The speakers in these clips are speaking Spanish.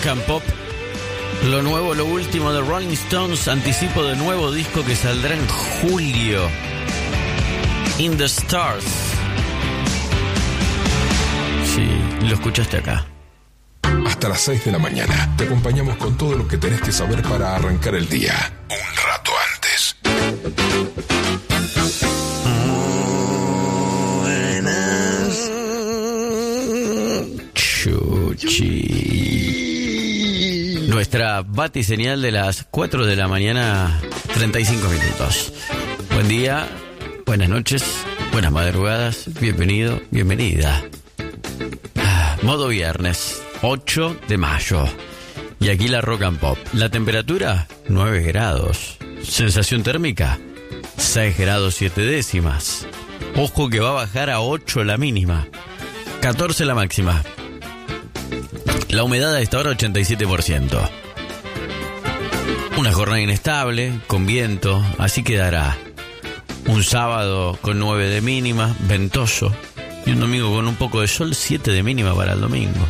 Rock and Pop. Lo nuevo, lo último de Rolling Stones, anticipo de nuevo disco que saldrá en julio. In the Stars. Sí, lo escuchaste acá. Hasta las 6 de la mañana te acompañamos con todo lo que tenés que saber para arrancar el día. Un rato antes. Buenas. Chuchi. Nuestra batiseñal de las 4 de la mañana, 35 minutos. Buen día, buenas noches, buenas madrugadas, bienvenido, bienvenida. Modo viernes, 8 de mayo. Y aquí la Rock and Pop. La temperatura, 9 grados. Sensación térmica, 6 grados 7 décimas. Ojo que va a bajar a 8 la mínima, 14 la máxima. La humedad a esta hora 87%. Una jornada inestable, con viento, así quedará. Un sábado con 9 de mínima, ventoso. Y un domingo con un poco de sol, 7 de mínima para el domingo.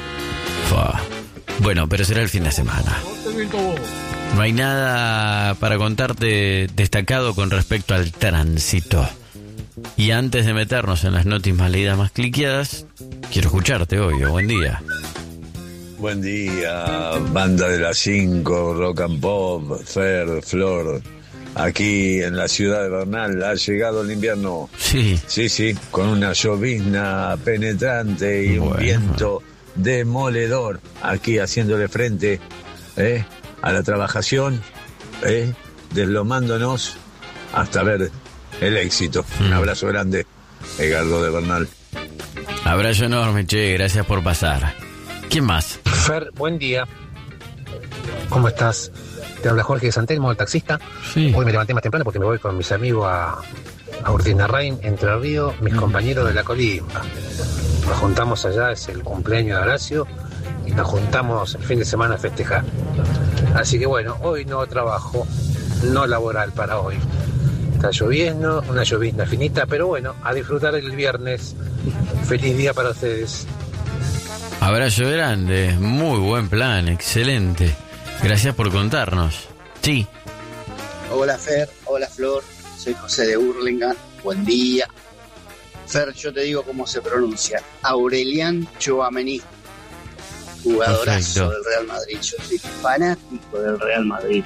Bueno, pero será el fin de semana. No hay nada para contarte destacado con respecto al tránsito. Y antes de meternos en las noticias más leídas, más cliqueadas, quiero escucharte, obvio. Buen día. Buen día, banda de las 5, Rock and Pop, Fer, Flor. Aquí en la ciudad de Bernal ha llegado el invierno. Sí. Sí, con una llovizna penetrante y un viento demoledor. Aquí haciéndole frente a la trabajación, deslomándonos hasta ver el éxito. Un abrazo grande, Edgardo de Bernal. Abrazo enorme, che, gracias por pasar. ¿Quién más? Fer, buen día. ¿Cómo estás? Te habla Jorge de Santelmo, el taxista. Sí. Hoy me levanté más temprano porque me voy con mis amigos a Urtinarrain, Entre Ríos, mis compañeros de la colimba. Nos juntamos allá, es el cumpleaños de Horacio, y nos juntamos el fin de semana a festejar. Así que bueno, hoy no trabajo, no laboral para hoy. Está lloviendo, una llovizna finita, pero bueno, a disfrutar el viernes. Feliz día para ustedes. Abrazo grande, muy buen plan, excelente. Gracias por contarnos. Sí. Hola Fer, hola Flor, soy José de Hurlingham, buen día. Fer, yo te digo cómo se pronuncia, Aurelian Tchouaméni, jugadorazo del Real Madrid. Yo soy fanático del Real Madrid.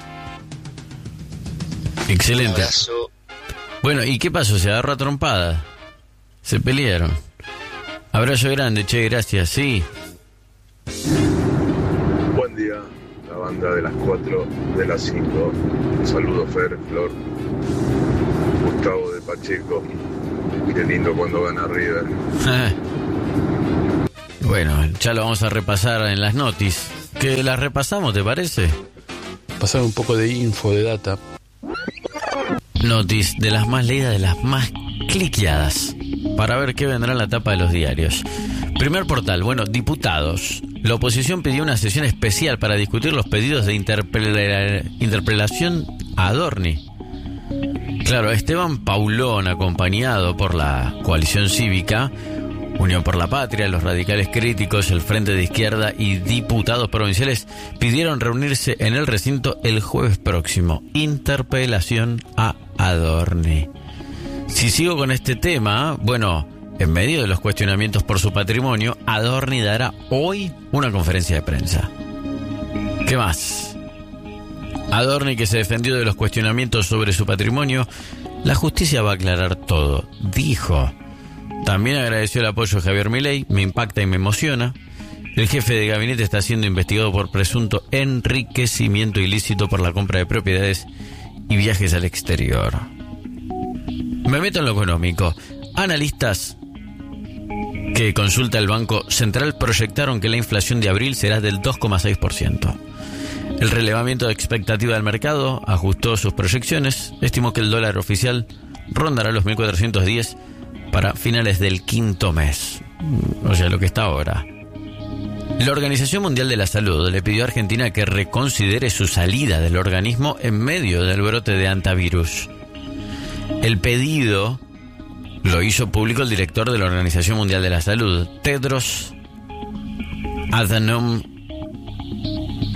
Excelente. Abrazo. Bueno, ¿y qué pasó? ¿Se agarró a trompada? ¿Se pelearon? Abrazo grande, che, gracias, sí. Buen día, la banda de las 4, de las 5. Saludos Fer, Flor, Gustavo de Pacheco. Qué lindo cuando gana River. Bueno, ya lo vamos a repasar en las noticias. ¿Que las repasamos, te parece? Pasar un poco de info, de data. Noticias de las más leídas, de las más cliqueadas, para ver qué vendrá en la tapa de los diarios. Primer portal, bueno, diputados. La oposición pidió una sesión especial para discutir los pedidos de interpelación a Adorni. Claro, Esteban Paulón, acompañado por la coalición cívica, Unión por la Patria, los radicales críticos, el Frente de Izquierda y diputados provinciales pidieron reunirse en el recinto el jueves próximo. Interpelación a Adorni. Si sigo con este tema, bueno, en medio de los cuestionamientos por su patrimonio, Adorni dará hoy una conferencia de prensa. ¿Qué más? Adorni, que se defendió de los cuestionamientos sobre su patrimonio, la justicia va a aclarar todo, dijo. También agradeció el apoyo de Javier Milei, me impacta y me emociona. El jefe de gabinete está siendo investigado por presunto enriquecimiento ilícito por la compra de propiedades y viajes al exterior. Me meto en lo económico. Analistas que consulta el Banco Central proyectaron que la inflación de abril será del 2,6%. El relevamiento de expectativa del mercado ajustó sus proyecciones, estimó que el dólar oficial rondará los 1.410 para finales del quinto mes, o sea, lo que está ahora. La Organización Mundial de la Salud le pidió a Argentina que reconsidere su salida del organismo en medio del brote de antivirus. El pedido lo hizo público el director de la Organización Mundial de la Salud, Tedros Adhanom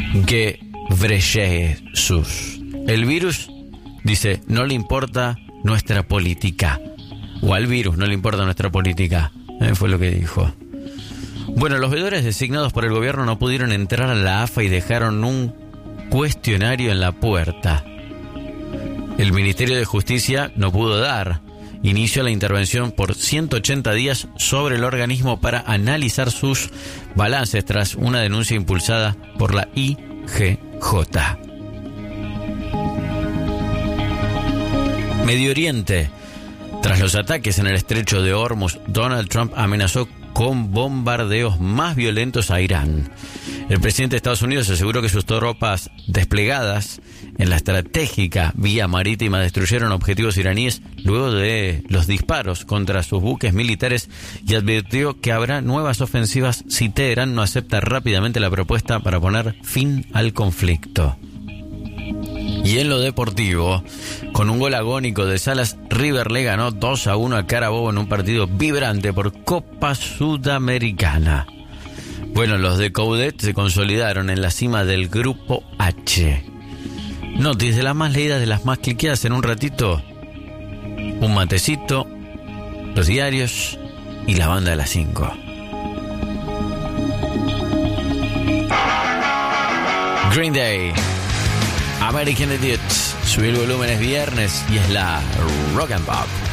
Ghebreyesus. El virus, dice, no le importa nuestra política. O al virus no le importa nuestra política. Fue lo que dijo. Bueno, los veedores designados por el gobierno no pudieron entrar a la AFA y dejaron un cuestionario en la puerta. El Ministerio de Justicia no pudo dar inicio a la intervención por 180 días sobre el organismo para analizar sus balances tras una denuncia impulsada por la IGJ. Medio Oriente. Tras los ataques en el estrecho de Hormuz, Donald Trump amenazó con bombardeos más violentos a Irán. El presidente de Estados Unidos aseguró que sus tropas desplegadas en la estratégica vía marítima destruyeron objetivos iraníes luego de los disparos contra sus buques militares y advirtió que habrá nuevas ofensivas si Teherán no acepta rápidamente la propuesta para poner fin al conflicto. Y en lo deportivo, con un gol agónico de Salas, River le ganó 2-1 a Carabobo en un partido vibrante por Copa Sudamericana. Bueno, los de Coudet se consolidaron en la cima del Grupo H. Notis de las más leídas, de las más cliqueadas en un ratito. Un matecito, los diarios y la banda de las 5. Green Day, American Idiot. Subí el volumen, es viernes y es la Rock and Pop.